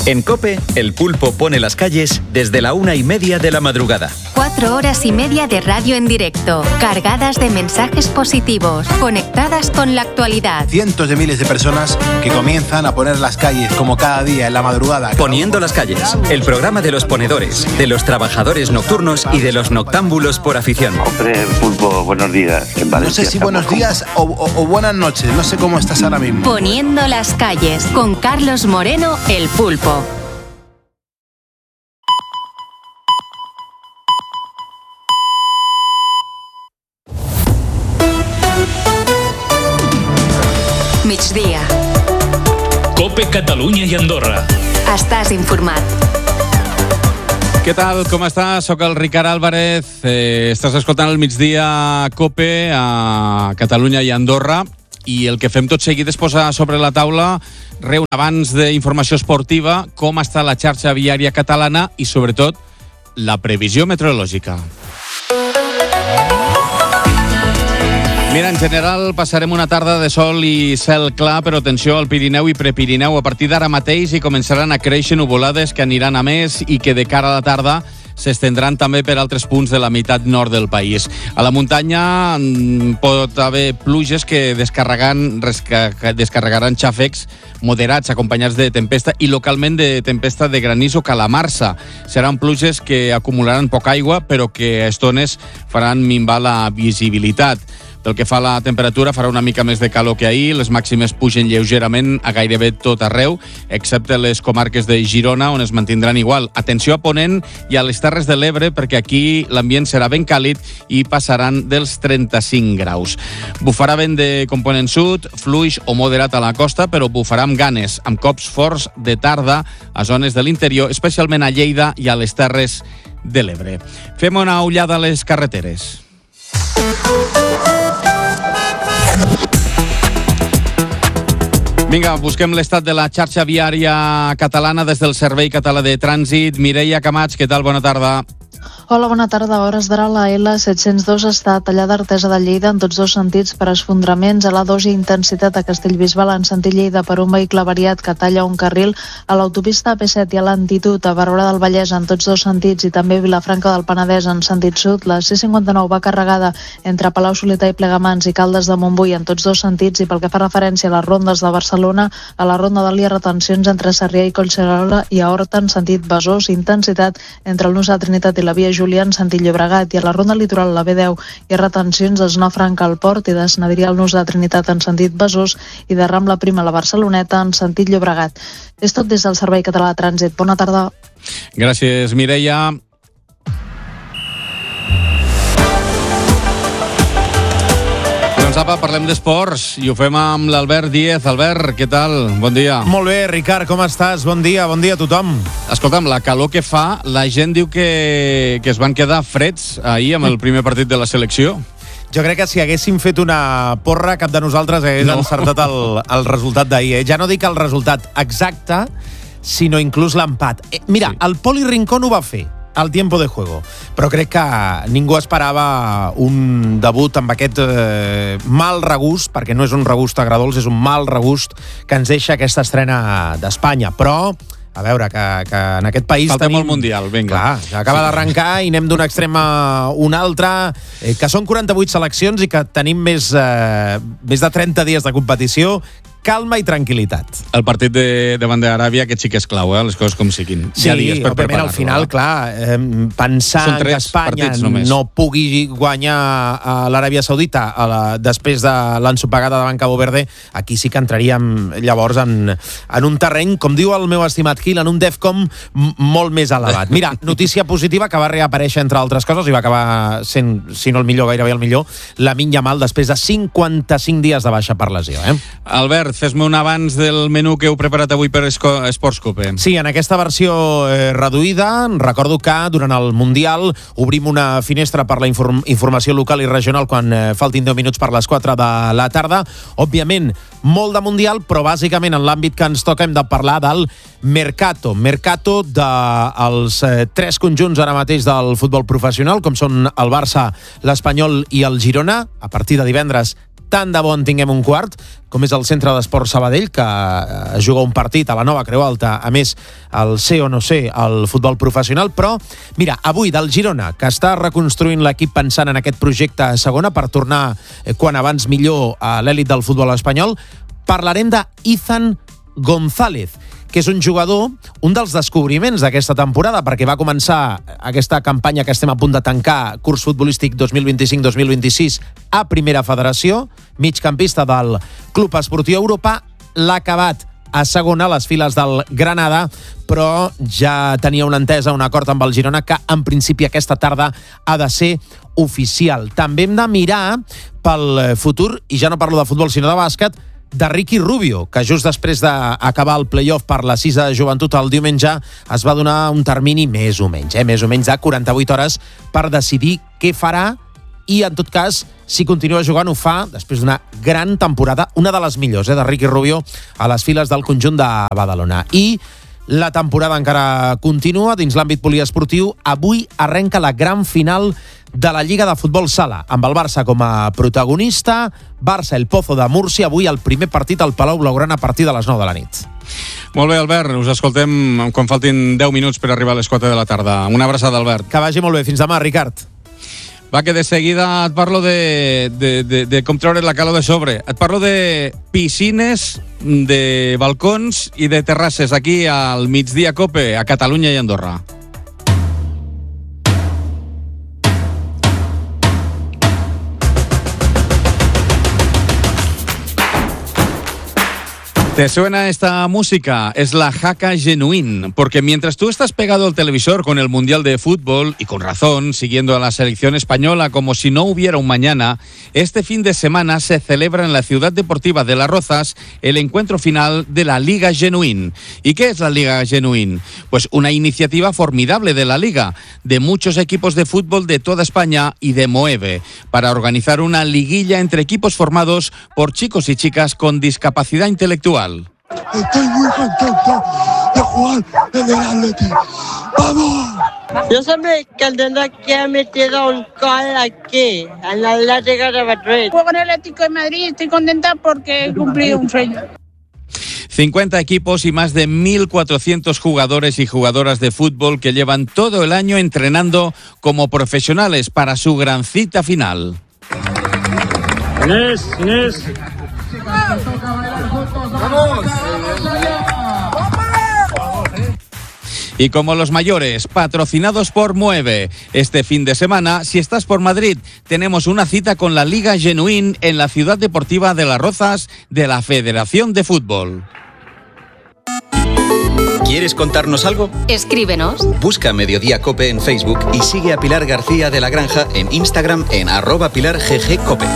En COPE, el Pulpo pone las calles desde la 1:30 de la madrugada. 4 horas y media de radio en directo, cargadas de mensajes positivos, conectadas con la actualidad. Cientos de miles de personas que comienzan a poner las calles como cada día en la madrugada. Poniendo las calles, el programa de los ponedores, de los trabajadores nocturnos y de los noctámbulos por afición. Hombre, Pulpo, buenos días. En Valencia, no sé si buenos días o buenas noches, no sé cómo estás ahora mismo. Poniendo las calles, con Carlos Moreno, el Pulpo. Migdia. COPE Catalunya i Andorra. Estàs informat. Què tal? Com estàs? Soc el Ricard Álvarez. Estàs escoltant el Migdia COPE a Catalunya i Andorra. I el que fem tot seguit és posar sobre la taula un abans d'informació esportiva, com està la xarxa viària catalana i, sobretot, la previsió meteorològica. Mira, en general passarem una tarda de sol i cel clar, però atenció al Pirineu i Prepirineu. A partir d'ara mateix hi començaran a créixer nuvolades que aniran a més i que de cara a la tarda s'estendran també per altres punts de la meitat nord del país. A la muntanya pot haver pluges que descarregaran xàfecs moderats acompanyats de tempesta i localment de tempesta de granís o calamarsa. Seran pluges que acumularan poca aigua però que a estones faran minvar la visibilitat. Pel que fa a la temperatura, farà una mica més de calor que ahir, les màximes pugen lleugerament a gairebé tot arreu, excepte les comarques de Girona, on es mantindran igual. Atenció a Ponent i a les Terres de l'Ebre, perquè aquí l'ambient serà ben càlid i passaran dels 35 graus. Bufarà vent de component sud, fluix o moderat a la costa, però bufarà amb ganes, amb cops forts de tarda a zones de l'interior, especialment a Lleida i a les Terres de l'Ebre. Fem una ullada a les carreteres. Vinga, busquem l'estat de la xarxa viària catalana des del Servei Català de Trànsit. Mireia Camats, què tal? Bona tarda. Hola, bona tarda. A hores d'ara la L702 està tallada a Artesa de Lleida en tots dos sentits per esfondraments. A l'A2 i intensitat a Castellbisbal en sentit Lleida per un vehicle avariat que talla un carril. A l'autopista AP7 i a l'Antitud a Barberà del Vallès en tots dos sentits i també Vilafranca del Penedès en sentit sud. La C59 va carregada entre Palau-solità i Plegamans i Caldes de Montbui en tots dos sentits i pel que fa referència a les rondes de Barcelona, a la ronda del Lia retencions entre Sarrià i Collserola i a Horta en sentit Besòs, intensitat entre el nus de Trinitat i la via Julià en sentit Llobregat i a la ronda litoral la B10 hi ha retencions de Zona Franca al Port i de Snadrià al nus de Trinitat en sentit Besòs i de Rambla Prima a la Barceloneta en sentit Llobregat. És tot des del Servei Català de Trànsit. Bona tarda. Gràcies, Mireia. Doncs apa, parlem d'esports i ho fem amb l'Albert Díez. Albert, què tal? Bon dia. Molt bé, Ricard, com estàs? Bon dia a tothom. Escolta'm, la calor que fa, la gent diu que es van quedar freds ahir amb el primer partit de la selecció. Jo crec que si haguéssim fet una porra, cap de nosaltres hagués encertat el resultat d'ahir. Ja no dic el resultat exacte, sinó inclús l'empat. Mira, sí. El Poli Rincón ho va fer al tiempo de juego, però crec que ningú esperava un debut amb aquest mal regust, perquè no és un regust agradolç, és un mal regust que ens deixa aquesta estrena d'Espanya. Però a veure, que en aquest país falta molt mundial, vinga. Clar, acaba d'arrencar i anem d'un extrem a un altre, que són 48 seleccions i que tenim més de 30 dies de competició. Calma i tranquil·litat. El partit davant d'Aràbia, aquest sí que és clau, les coses com siguin. Sí, òbviament al final, clar, pensar que Espanya no pugui guanyar a l'Aràbia Saudita després de l'ensopegada davant Cabo Verde, aquí sí que entraríem llavors en un terreny, com diu el meu estimat Gil, en un DEFCON molt més elevat. Mira, notícia positiva que va reaparèixer, entre altres coses, i va acabar sent, si no el millor, gairebé el millor, Lamine Yamal després de 55 dies de baixa per lesió. Albert, fes-me un abans del menú que heu preparat avui per Esports Cope. Sí, en aquesta versió reduïda, recordo que durant el Mundial obrim una finestra per la informació local i regional quan faltin 10 minuts per les 4 de la tarda. Òbviament, molt de Mundial, però bàsicament en l'àmbit que ens toca hem de parlar del Mercato dels 3 conjunts ara mateix del futbol professional, com són el Barça, l'Espanyol i el Girona. A partir de divendres tant de bo en tinguem un quart, com és el Centre d'Esport Sabadell, que juga un partit a la nova Creu Alta, a més, el ser o no ser el futbol professional, però, mira, avui del Girona, que està reconstruint l'equip pensant en aquest projecte a segona per tornar quan abans millor a l'èlit del futbol espanyol, parlarem d'Izan González, que és un jugador, un dels descobriments d'aquesta temporada, perquè va començar aquesta campanya que estem a punt de tancar, curs futbolístic 2025-2026, a Primera Federació, migcampista del Club Esportiu Europa, l'ha acabat a segona a les files del Granada, però ja tenia una entesa, un acord amb el Girona, que en principi aquesta tarda ha de ser oficial. També hem de mirar pel futur, i ja no parlo de futbol sinó de bàsquet, de Ricky Rubio, que just després d'acabar el play-off per la 6 de joventut el diumenge es va donar un termini més o menys de 48 hores per decidir què farà i, en tot cas, si continua jugant ho fa després d'una gran temporada, una de les millors de Ricky Rubio a les files del conjunt de Badalona. I la temporada encara continua dins l'àmbit poliesportiu. Avui arrenca la gran final de la Lliga de Futbol Sala, amb el Barça com a protagonista. Barça, el Pozo de Múrcia, avui el primer partit al Palau Blaugrana a partir de les 9 de la nit. Molt bé, Albert, us escoltem quan faltin 10 minuts per arribar a les 4 de la tarda. Una abraçada, Albert. Que vagi molt bé. Fins demà, Ricard. Va, que de seguida et parlo de com treure la calor de sobre. Et parlo de piscines, de balcons i de terrasses aquí al Migdia Cope, a Catalunya i Andorra. ¿Te suena esta música? Es la Jaca Genuín, porque mientras tú estás pegado al televisor con el Mundial de Fútbol, y con razón, siguiendo a la selección española como si no hubiera un mañana, este fin de semana se celebra en la Ciudad Deportiva de Las Rozas el encuentro final de la Liga Genuín. ¿Y qué es la Liga Genuín? Pues una iniciativa formidable de la Liga, de muchos equipos de fútbol de toda España y de Moeve, para organizar una liguilla entre equipos formados por chicos y chicas con discapacidad intelectual. Estoy muy contento de jugar en el Atleti. ¡Vamos! Yo sabía que tendrá que ha metido un gol aquí, en el Atlético de Madrid. Juego en el Atlético de Madrid, estoy contenta porque he cumplido un sueño. 50 equipos y más de 1.400 jugadores y jugadoras de fútbol que llevan todo el año entrenando como profesionales para su gran cita final. Inés. ¡Vamos! Y como los mayores, patrocinados por Mueve. Este fin de semana, si estás por Madrid, tenemos una cita con la Liga Genuín en la Ciudad Deportiva de Las Rozas de la Federación de Fútbol. ¿Quieres contarnos algo? Escríbenos. Busca Mediodía Cope en Facebook y sigue a Pilar García de la Granja en Instagram en @PilarGGCope.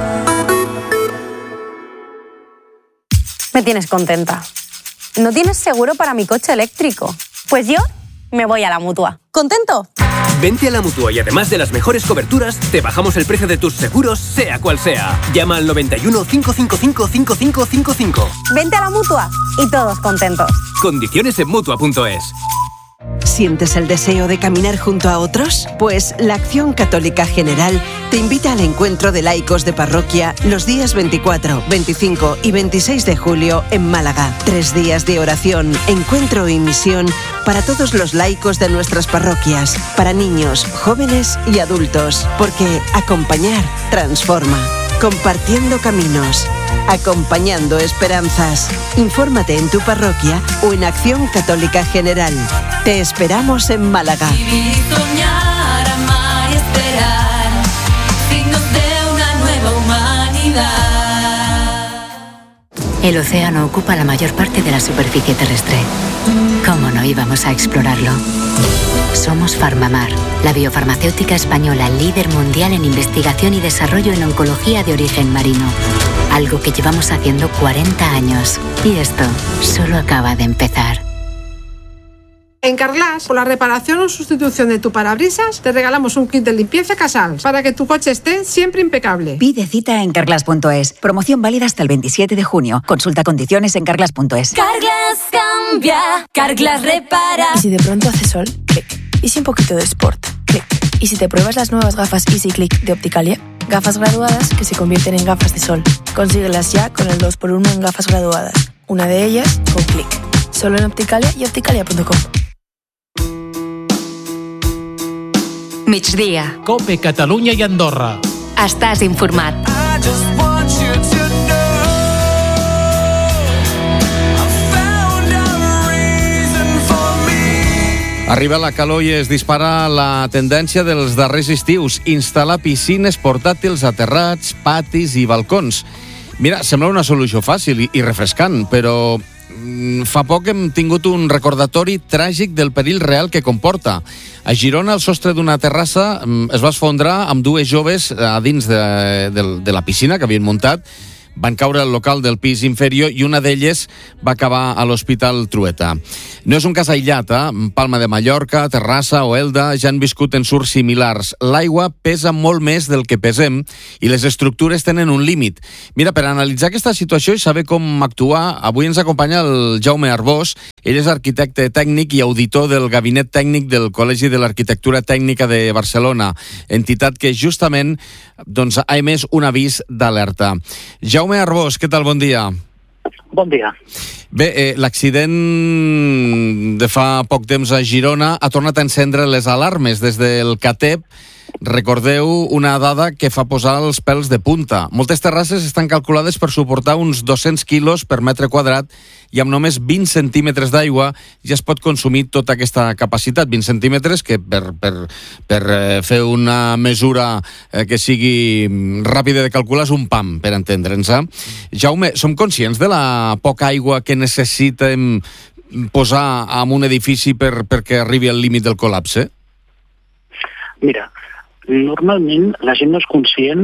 Me tienes contenta. ¿No tienes seguro para mi coche eléctrico? Pues yo me voy a la Mutua. ¿Contento? Vente a la Mutua y además de las mejores coberturas, te bajamos el precio de tus seguros, sea cual sea. Llama al 91 555 5555. Vente a la Mutua y todos contentos. Condiciones en Mutua.es. ¿Sientes el deseo de caminar junto a otros? Pues la Acción Católica General te invita al encuentro de laicos de parroquia los días 24, 25 y 26 de julio en Málaga. 3 días de oración, encuentro y misión para todos los laicos de nuestras parroquias, para niños, jóvenes y adultos, porque acompañar transforma. Compartiendo caminos, acompañando esperanzas. Infórmate en tu parroquia o en Acción Católica General. Te esperamos en Málaga. Vivir, soñar, amar y esperar, signos de una nueva humanidad. El océano ocupa la mayor parte de la superficie terrestre. ¿Cómo no íbamos a explorarlo? Somos Farmamar, la biofarmacéutica española líder mundial en investigación y desarrollo en oncología de origen marino. Algo que llevamos haciendo 40 años. Y esto solo acaba de empezar. En Carglass, por la reparación o sustitución de tu parabrisas, te regalamos un kit de limpieza Casals para que tu coche esté siempre impecable. Pide cita en Carglass.es. Promoción válida hasta el 27 de junio. Consulta condiciones en Carglass.es. Carglass cambia, Carglass repara. ¿Y si de pronto hace sol? Clic. ¿Y si un poquito de sport? Clic. ¿Y si te pruebas las nuevas gafas Easy Click de Opticalia? Gafas graduadas que se convierten en gafas de sol. Consíguelas ya con el 2x1 en gafas graduadas. Una de ellas con Click. Solo en Opticalia y opticalia.com. Migdia. Cope Catalunya i Andorra. Estàs informat. Arriba la calor i es dispara la tendència dels darrers estius. Instal·lar piscines portàtils a terrats, patis i balcons. Mira, sembla una solució fàcil i refrescant, però fa poc hem tingut un recordatori tràgic del perill real que comporta. A Girona, el sostre d'una terrassa es va esfondrar amb dues joves a dins de la piscina que havien muntat. Van caure al local del pis inferior i una d'elles va acabar a l'Hospital Trueta. No és un cas aïllat, Palma de Mallorca, Terrassa o Elda ja han viscut ensurts similars. L'aigua pesa molt més del que pesem i les estructures tenen un límit. Mira, per analitzar aquesta situació i saber com actuar, avui ens acompanya el Jaume Arbós. Ell és arquitecte tècnic i auditor del Gabinet Tècnic del Col·legi de l'Arquitectura Tècnica de Barcelona, entitat que justament ha emès un avís d'alerta. Jaume Arbós, què tal? Bon dia. Bon dia. Bé, l'accident de fa poc temps a Girona ha tornat a encendre les alarmes. Des del CATEP recordeu una dada que fa posar els pèls de punta. Moltes terrasses estan calculades per suportar uns 200 quilos per metre quadrat i amb només 20 centímetres d'aigua ja es pot consumir tota aquesta capacitat. 20 centímetres que per fer una mesura que sigui ràpida de calcular és un pam, per entendre'ns. Jaume, som conscients de la poca aigua que necessitem posar en un edifici perquè arribi al límit del col·lapse? Mira, normalment la gent no és conscient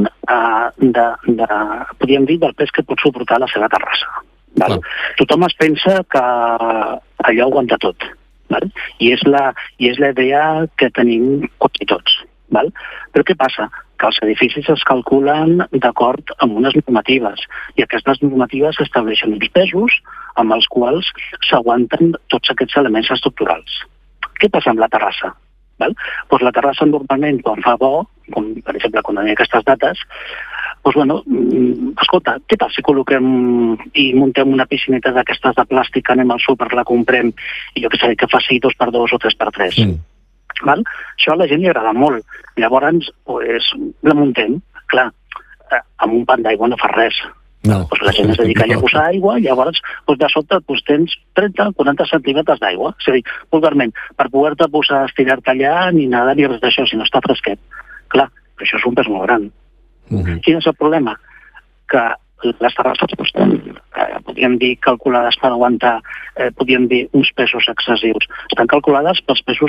podríem dir, del pes que pot suportar la seva terrassa. Val? Tothom es pensa que allò aguanta tot. Val? I és la idea que tenim quasi tots. Val? Però què passa? Que els edificis es calculen d'acord amb unes normatives i aquestes normatives estableixen uns pesos amb els quals s'aguanten tots aquests elements estructurals. Què passa amb la terrassa? Val? Pues la terrassa normalment quan fa bo, com per exemple quan hi ha aquestes dates, doncs bueno, escolta, què tal si col·loquem i muntem una piscineta d'aquestes de plàstic, anem al súper, la comprem i jo què sé, que faci 2x2 o 3x3. Val? Això a la gent li agrada molt. Llavors, pues, la muntem. Clar, amb un pan d'aigua no fa res. No. Pues la gent es dedica a posar aigua, llavors pues de sobte pues tens 30-40 centímetres d'aigua. És a dir, vulgarment, per poder-te posar a estirar-te allà, ni nada, ni res d'això, si no està fresquet. Clar, però això és un pes molt gran. Quin és el problema? Que les terrasses estan, podríem dir, calculades per aguantar, podríem dir, uns pesos excessius. Estan calculades pels pesos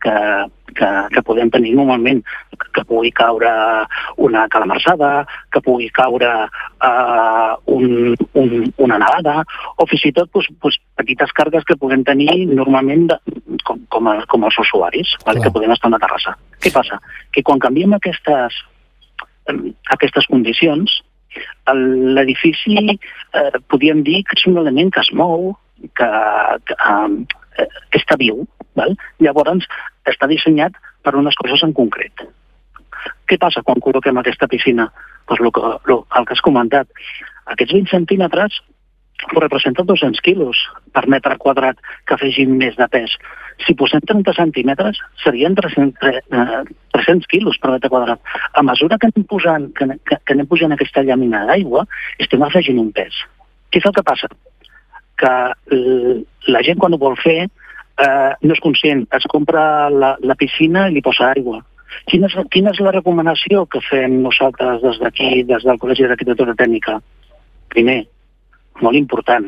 que podem tenir normalment, que pugui caure una calamarsada, que pugui caure una nevada, o fins i tot petites cargues que podem tenir normalment com els usuaris, que podem estar a una terrassa. Què passa? Que quan canviem aquestes condicions, l'edifici podríem dir que és un element que es mou, que està viu. Val? Llavors està dissenyat per unes coses en concret. Què passa quan col·loquem aquesta piscina? Pues el que has comentat, aquests 20 centímetres representen 200 quilos per metre quadrat que afegim més de pes. Si posem 30 centímetres serien 300 quilos per metre quadrat. A mesura que anem pujant aquesta llàmina d'aigua, estem afegint un pes. Què és el que passa? Que la gent quan ho vol fer no és conscient, es compra la piscina i li posa aigua. Quina és la recomanació que fem nosaltres des d'aquí, des del Col·legi d'Arquitectura Tècnica? Primer, molt important,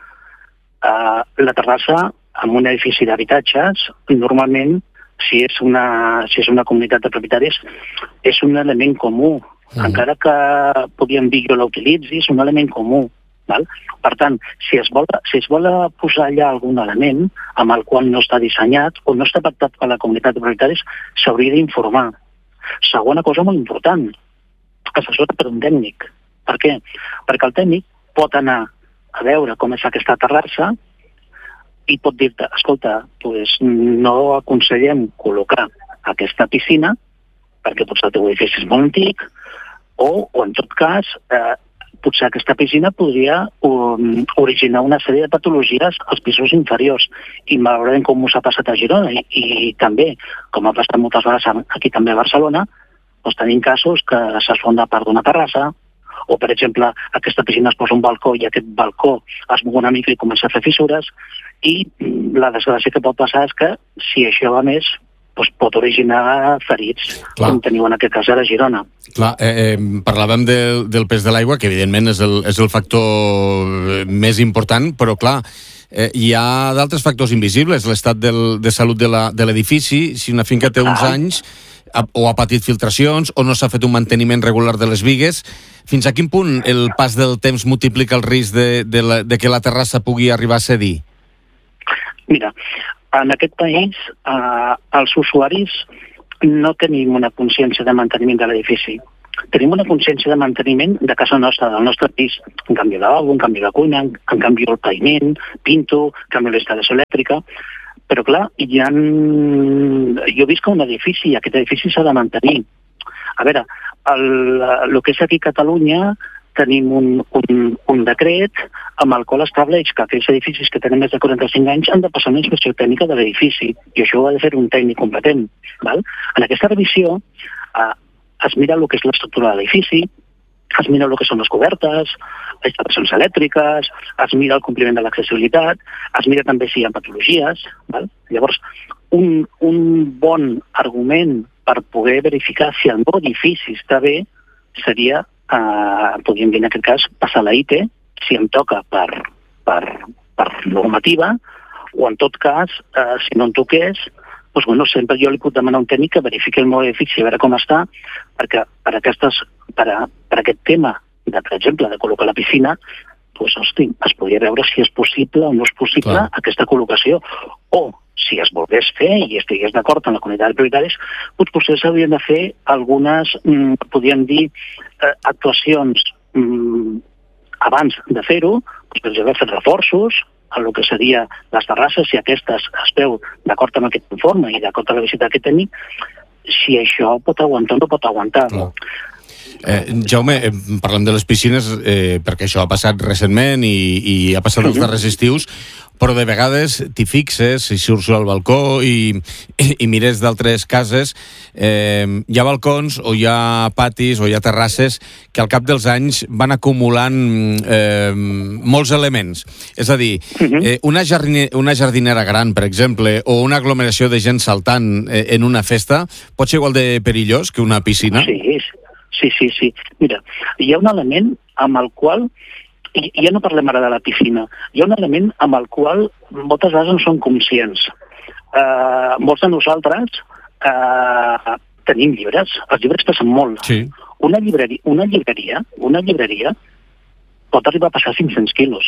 la terrassa en un edifici d'habitatges, normalment, si és una comunitat de propietaris, és un element comú. Encara que podríem dir que l'utilitzi, és un element comú. Val? Per tant, si es vol posar allà algun element amb el qual no està dissenyat o no està pactat per la comunitat de propietaris, s'hauria d'informar. Segona cosa molt important, assessorat per un tècnic. Per què? Perquè el tècnic pot anar a veure com és aquesta terrassa i pot dir-te, escolta, pues no aconsellem col·locar aquesta piscina perquè potser el teu edifici és molt antic, o en tot cas, potser aquesta piscina podria originar una sèrie de patologies als pisos inferiors. I malauradament, com us ha passat a Girona, i també, com ha passat moltes vegades aquí també a Barcelona, doncs tenim casos que se sonda part d'una terrassa, o, per exemple, aquesta piscina es posa un balcó i aquest balcó es mou una mica i comença a fer fissures, i la desgràcia que pot passar és que, si això va més, doncs pot originar ferits, com teniu en aquest cas a Girona. Clar, parlàvem del pes de l'aigua, que evidentment és el factor més important, però clar, hi ha d'altres factors invisibles, l'estat de salut de l'edifici. Si una finca té uns anys o ha patit filtracions o no s'ha fet un manteniment regular de les bigues, fins a quin punt el pas del temps multiplica el risc de que la terrassa pugui arribar a cedir? Mira, en aquest país els usuaris no tenim una consciència de manteniment de l'edifici. Tenim una consciència de manteniment de casa nostra, del nostre pis. En canvi el lavabo, en canvi la cuina, en canvi el paviment, pinto, en canvi l'instal·lació elèctrica. Però clar, jo visc a un edifici i aquest edifici s'ha de mantenir. A veure, el que és aquí a Catalunya, tenim un decret amb el qual estableix que aquells edificis que tenen més de 45 anys han de passar una inspecció tècnica de l'edifici, i això ho ha de fer un tècnic competent. En aquesta revisió es mira el que és l'estructura de l'edifici, es mira el que són les cobertes, les instal·lacions elèctriques, es mira el compliment de l'accessibilitat, es mira també si hi ha patologies. Llavors, un bon argument per poder verificar si el nou edifici està bé seria, podríem dir en aquest cas, passar la IT, si em toca per normativa, o en tot cas, si no em toqués, doncs, bueno, sempre jo li puc demanar un tècnic que verifiqui el meu edifici a veure com està, perquè per aquest tema, per exemple, de col·locar la piscina, doncs, hosti, es podria veure si és possible o no és possible aquesta col·locació. O, si es volgués fer i estigués d'acord amb la comunitat de propietaris, doncs potser s'haurien de fer algunes, podríem dir, actuacions abans de fer-ho, doncs, per exemple, fer reforços en el que seria les terrasses, si aquestes es veu d'acord amb aquest informe i d'acord amb la visita que tenim, si això pot aguantar o no pot aguantar. Jaume, parlem de les piscines perquè això ha passat recentment i ha passat els darrers estius, però de vegades t'hi fixes, si surts al balcó i mires d'altres cases, hi ha balcons o hi ha patis o hi ha terrasses que al cap dels anys van acumulant molts elements. És a dir, una jardinera gran, per exemple, o una aglomeració de gent saltant en una festa pot ser igual de perillós que una piscina? Sí. Mira, hi ha un element amb el qual, i ja no parlem ara de la piscina, hi ha un element amb el qual moltes vegades no som conscients. Molts de nosaltres tenim llibres, els llibres pesen molt. Sí. Una llibreria pot arribar a passar 500 quilos.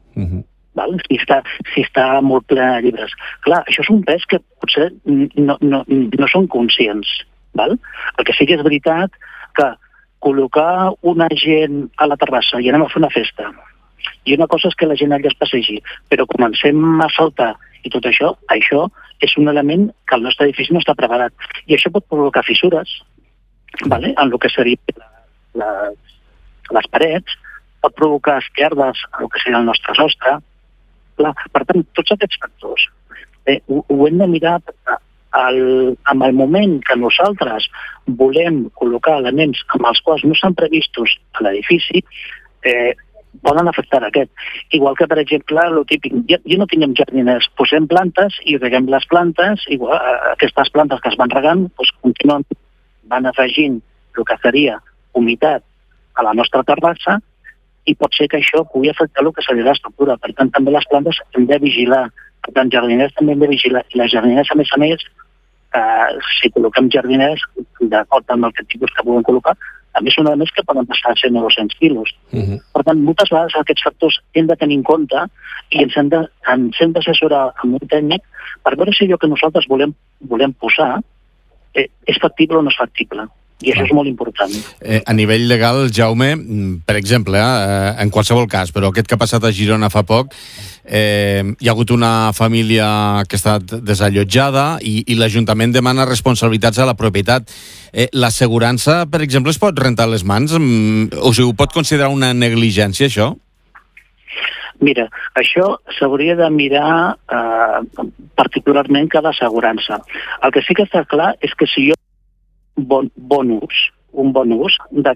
Si està molt ple de llibres. Clar, això és un pes que potser no són conscients. El que sí que és veritat que col·locar una gent a la terrassa i anem a fer una festa, i una cosa és que la gent allà es passegi, però comencem a saltar i tot això és un element que el nostre edifici no està preparat. I això pot provocar fissures en el que serien les parets, pot provocar esquerdes en el que seria el nostre sostre. Per tant, tots aquests factors ho hem de mirar en el moment que nosaltres volem col·locar elements amb els quals no s'han previstos a l'edifici, poden afectar aquest. Igual que, per exemple, el típic, jo no tinguem jardiners, posem plantes i reguem les plantes, igual aquestes plantes que es van regant continuen, van afegint el que seria humitat a la nostra terrassa, i pot ser que això pugui afectar el que seria l'estructura. Per tant, també les plantes hem de vigilar. Per tant, jardiners també hem de vigilar. I les jardiners, a més, si col·loquem jardiners d'acord amb el tipus que puguem col·locar, també són elements que poden passar a 100 o 200 quilos. Per tant, moltes vegades aquests factors hem de tenir en compte i ens hem d'assessorar amb un tècnic per veure si allò que nosaltres volem posar és factible o no és factible. I això és molt important. A nivell legal, Jaume, per exemple, en qualsevol cas, però aquest que ha passat a Girona fa poc, hi ha hagut una família que ha estat desallotjada i l'Ajuntament demana responsabilitats a la propietat. L'assegurança, per exemple, es pot rentar les mans? O sigui, ho pot considerar una negligència, això? Mira, això s'hauria de mirar particularment cada assegurança. El que sí que està clar és que si jo un bon ús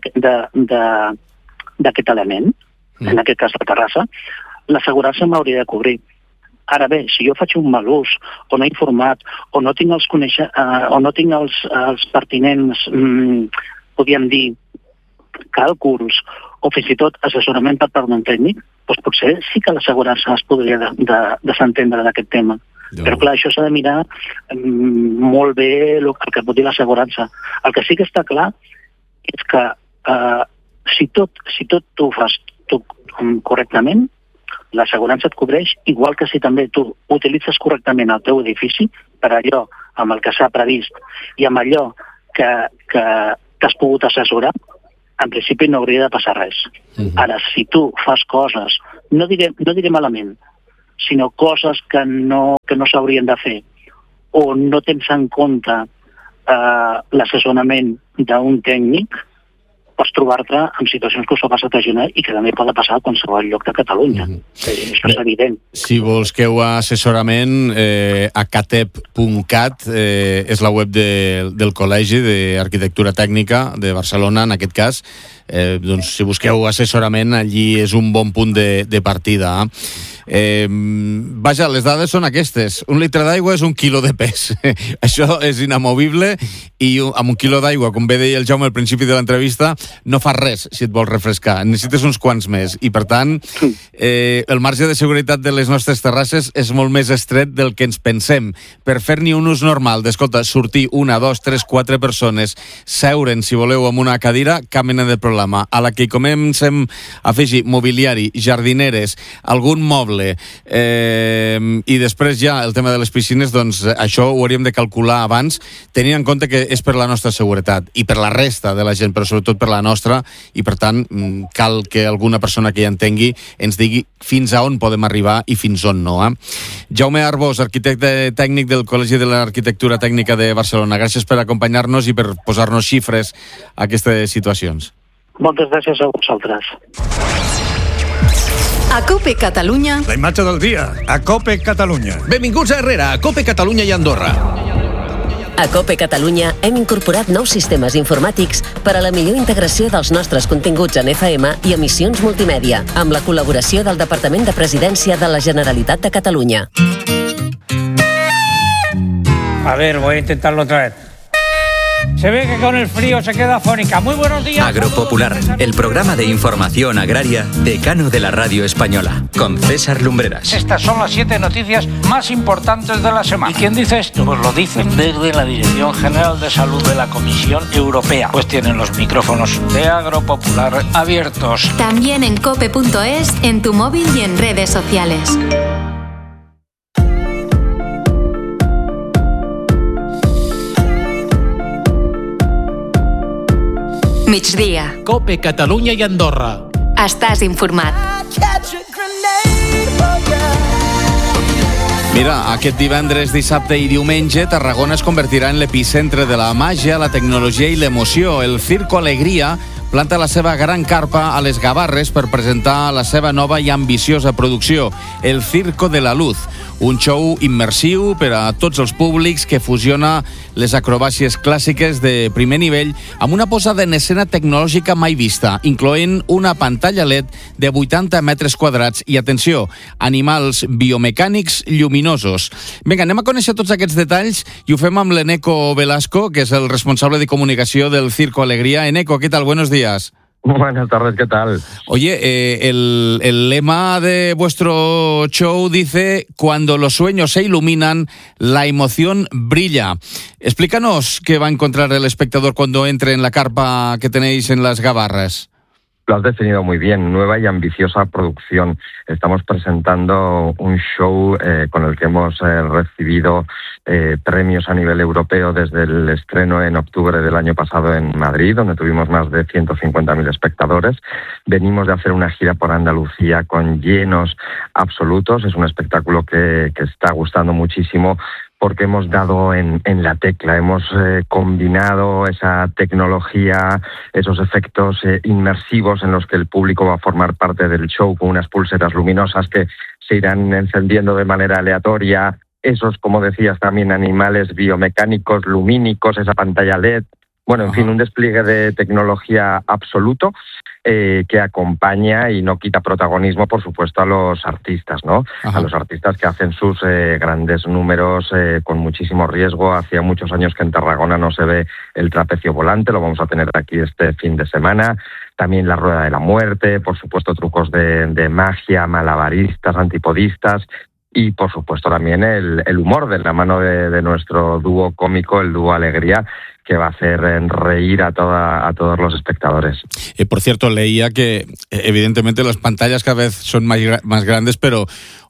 d'aquest element, en aquest cas la terrassa, l'assegurança m'hauria de cobrir. Ara bé, si jo faig un mal ús, o no he informat, o no tinc els pertinents, podríem dir, càlculs, o fins i tot assessorament per part d'un tècnic, doncs potser sí que l'assegurança es podria desentendre d'aquest tema. Però clar, això s'ha de mirar molt bé el que pot dir l'assegurança. El que sí que està clar és que si tot tu fas correctament, l'assegurança et cobreix, igual que si també tu utilitzes correctament el teu edifici per allò amb el que s'ha previst i amb allò que t'has pogut assessorar, en principi no hauria de passar res. Ara, si tu fas coses, no diré malament, sinó coses que no s'haurien de fer, o no tens en compte l'assessorament d'un tècnic, pots trobar-te en situacions que us ha passat a Girona i que també pot passar a qualsevol lloc de Catalunya. Això és evident. Si busqueu assessorament, acatep.cat és la web del Col·legi d'Arquitectura Tècnica de Barcelona, en aquest cas. Doncs si busqueu assessorament, allí és un bon punt de partida. Vaja, les dades són aquestes. 1 litre d'aigua és 1 quilo de pes. Això és inamovible i amb 1 quilo d'aigua, com bé deia el Jaume al principi de l'entrevista, no fa res si et vols refrescar. Necessites uns quants més. I per tant, el marge de seguretat de les nostres terrasses és molt més estret del que ens pensem. Per fer-n'hi un ús normal d'escolta, sortir 1, 2, 3, 4 persones, seure'n, si voleu, amb una cadira, cap mena de problema. A la que comencem a afegir mobiliari, jardineres, algun moble, i després ja el tema de les piscines, doncs això ho hauríem de calcular abans, tenint en compte que és per la nostra seguretat i per la resta de la gent, però sobretot per la nostra, i per tant cal que alguna persona que hi entengui ens digui fins a on podem arribar i fins on no. Jaume Arbós, arquitecte tècnic del Col·legi de l'Arquitectura Tècnica de Barcelona, gràcies per acompanyar-nos i per posar-nos xifres a aquestes situacions. Moltes gràcies a vosaltres. A COPE Catalunya. La imatge del dia, a COPE Catalunya. Benvinguts a Herrera, a COPE Catalunya i Andorra. A COPE Catalunya hem incorporat nous sistemes informàtics per a la millor integració dels nostres continguts en FM i emissions multimèdia, amb la col·laboració del Departament de Presidència de la Generalitat de Catalunya. A ver, voy a intentarlo otra vez. Se ve que con el frío se queda afónica. Muy buenos días. Agropopular, el programa de información agraria decano de la radio española, con César Lumbreras. Estas son las 7 noticias más importantes de la semana. ¿Y quién dice esto? Pues lo dicen desde la Dirección General de Salud de la Comisión Europea. Pues tienen los micrófonos de Agropopular abiertos. También en cope.es, en tu móvil y en redes sociales. Migdia. COPE Catalunya i Andorra. Estàs informat. Mira, aquest divendres, dissabte i diumenge, Tarragona es convertirà en l'epicentre de la màgia, la tecnologia i l'emoció. El Circo Alegria planta la seva gran carpa a les Gavarres per presentar la seva nova i ambiciosa producció, El Circo de la Luz, un show immersiu per a tots els públics que fusiona les acrobàcies clàssiques de primer nivell amb una posada en escena tecnològica mai vista, incloent una pantalla LED de 80 metres quadrats i, atenció, animals biomecànics lluminosos. Vinga, anem a conèixer tots aquests detalls i ho fem amb l'Eneco Velasco, que és el responsable de comunicació del Circo Alegría. Eneco, ¿qué tal? Buenos días. Buenas tardes, ¿qué tal? Oye, el lema de vuestro show dice: cuando los sueños se iluminan, la emoción brilla. Explícanos qué va a encontrar el espectador cuando entre en la carpa que tenéis en las Gavarras. Lo has definido muy bien, nueva y ambiciosa producción. Estamos presentando un show con el que hemos recibido premios a nivel europeo desde el estreno en octubre del año pasado en Madrid, donde tuvimos más de 150.000 espectadores. Venimos de hacer una gira por Andalucía con llenos absolutos. Es un espectáculo que está gustando muchísimo, porque hemos dado en la tecla, hemos combinado esa tecnología, esos efectos inmersivos en los que el público va a formar parte del show con unas pulseras luminosas que se irán encendiendo de manera aleatoria, esos, como decías, también animales biomecánicos, lumínicos, esa pantalla LED. Bueno, en fin, un despliegue de tecnología absoluto que acompaña y no quita protagonismo, por supuesto, a los artistas, ¿no? A los artistas que hacen sus grandes números con muchísimo riesgo. Hacía muchos años que en Tarragona no se ve el trapecio volante, lo vamos a tener aquí este fin de semana. También la rueda de la muerte, por supuesto, trucos de magia, malabaristas, antipodistas. Y, por supuesto, también el humor de la mano de nuestro dúo cómico, el dúo Alegría, que va a hacer reír a todos los espectadores. Por cierto, leía que, evidentemente, las pantallas cada vez son más grandes, pero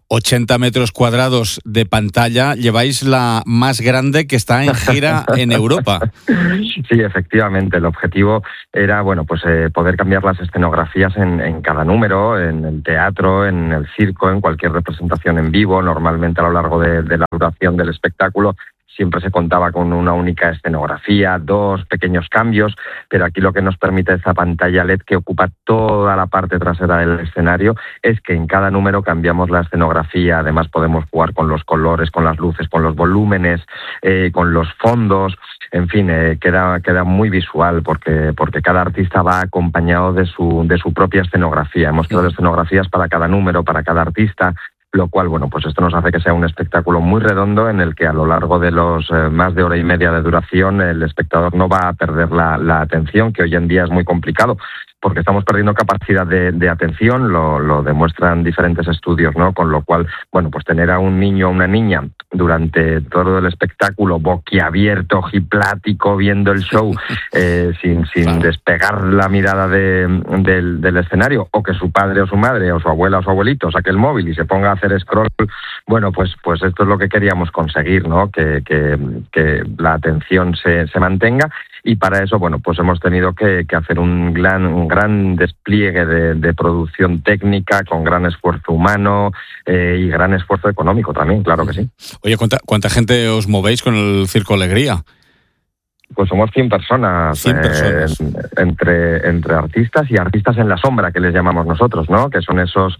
80 metros cuadrados de pantalla, lleváis la más grande que está en gira en Europa. Sí, efectivamente. El objetivo era, bueno, pues poder cambiar las escenografías en cada número, en el teatro, en el circo, en cualquier representación en vivo. Normalmente a lo largo de la duración del espectáculo siempre se contaba con una única escenografía, 2 pequeños cambios, pero aquí lo que nos permite esta pantalla LED que ocupa toda la parte trasera del escenario es que en cada número cambiamos la escenografía. Además podemos jugar con los colores, con las luces, con los volúmenes, con los fondos. En fin, queda muy visual porque cada artista va acompañado de su propia escenografía. Hemos creado escenografías para cada número, para cada artista, lo cual, bueno, pues esto nos hace que sea un espectáculo muy redondo en el que a lo largo de los más de hora y media de duración el espectador no va a perder la atención, que hoy en día es muy complicado, porque estamos perdiendo capacidad de atención, lo demuestran diferentes estudios, ¿no? Con lo cual, bueno, pues tener a un niño o una niña durante todo el espectáculo boquiabierto, ojiplático, viendo el show, sin despegar la mirada del escenario, o que su padre o su madre o su abuela o su abuelito saque el móvil y se ponga a hacer scroll, bueno, pues esto es lo que queríamos conseguir, ¿no? Que la atención se mantenga. Y para eso, bueno, pues hemos tenido que hacer un gran despliegue de producción técnica, con gran esfuerzo humano y gran esfuerzo económico también, claro que sí. Oye, ¿cuánta gente os movéis con el Circo Alegría? Pues somos 100 personas, 100 personas. Entre artistas y artistas en la sombra, que les llamamos nosotros, ¿no? Que son esos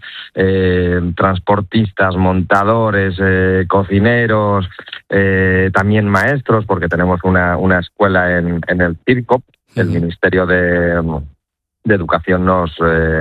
transportistas, montadores, cocineros, también maestros, porque tenemos una escuela en el circo. El Ministerio de Educación nos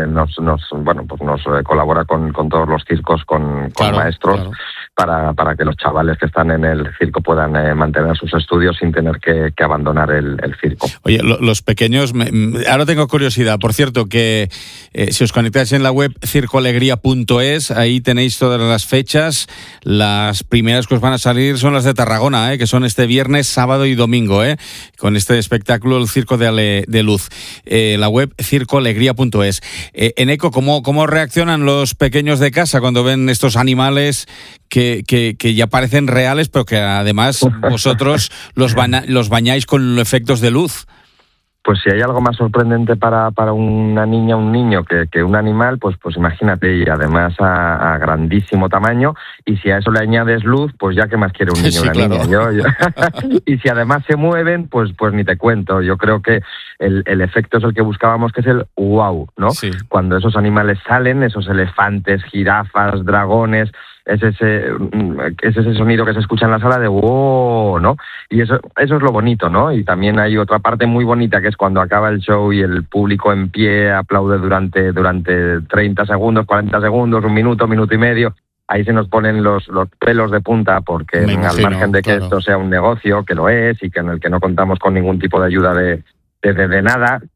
colabora con todos los circos, con maestros, para que los chavales que están en el circo puedan mantener sus estudios sin tener que abandonar el circo. Oye, los pequeños, ahora tengo curiosidad, por cierto, que si os conectáis en la web circoalegría.es, ahí tenéis todas las fechas. Las primeras que os van a salir son las de Tarragona, que son este viernes, sábado y domingo, con este espectáculo, el Circo de Luz. La web circoalegría.es. Eneco, ¿cómo reaccionan los pequeños de casa cuando ven estos animales que ya parecen reales, pero que además vosotros los bañáis con efectos de luz? Pues si hay algo más sorprendente para una niña o un niño que un animal, pues imagínate, y además a grandísimo tamaño, y si a eso le añades luz, pues ya que más quiere un niño o una niña. Y si además se mueven, pues ni te cuento. Yo creo que el efecto es el que buscábamos, que es el wow, ¿no? Sí. Cuando esos animales salen, esos elefantes, jirafas, dragones, es ese sonido que se escucha en la sala de wow, ¿no? Y eso es lo bonito, ¿no? Y también hay otra parte muy bonita, que es cuando acaba el show y el público en pie aplaude durante 30 segundos, 40 segundos, un minuto y medio. Ahí se nos ponen los pelos de punta, porque al margen de que esto sea un negocio, que lo es, y que en el que no contamos con ningún tipo de ayuda de nada,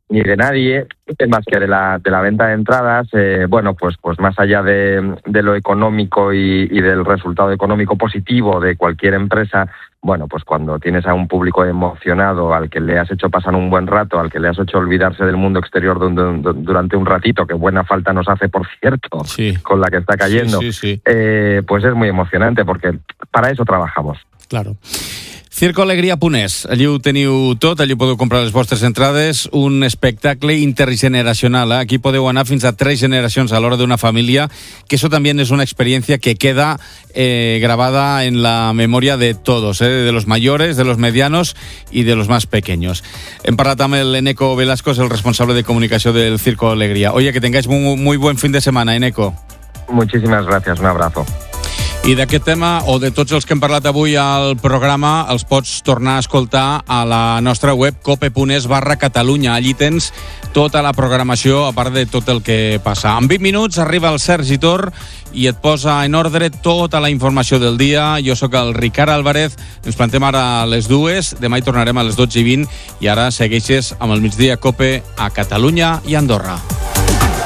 ni de nadie, más que de la venta de entradas. Bueno, pues más allá de lo económico y del resultado económico positivo de cualquier empresa, bueno, pues cuando tienes a un público emocionado, al que le has hecho pasar un buen rato, al que le has hecho olvidarse del mundo exterior durante un ratito, que buena falta nos hace, por cierto, con la que está cayendo, pues es muy emocionante, porque para eso trabajamos. Claro. Circoalegria.es, allí ho teniu tot, allí podeu comprar les vostres entrades, un espectacle intergeneracional, aquí podeu anar fins a 3 generacions a l'hora d'una família, que eso también es una experiencia que queda grabada en la memoria de todos, de los mayores, de los medianos y de los más pequeños. Hem parlat amb el Eneco Velasco, el responsable de comunicació del Circo Alegría. Oye, que tengáis muy buen fin de semana, Eneco. Muchísimas gracias, un abrazo. I d'aquest tema, o de tots els que hem parlat avui al programa, els pots tornar a escoltar a la nostra web cope.es/Catalunya. Allí tens tota la programació, a part de tot el que passa. En 20 minuts arriba el Sergi Tor i et posa en ordre tota la informació del dia. Jo sóc el Ricard Álvarez, ens plantem ara a les 2, demà hi tornarem a les 12:20 i ara segueixes amb el Migdia Cope a Catalunya i Andorra.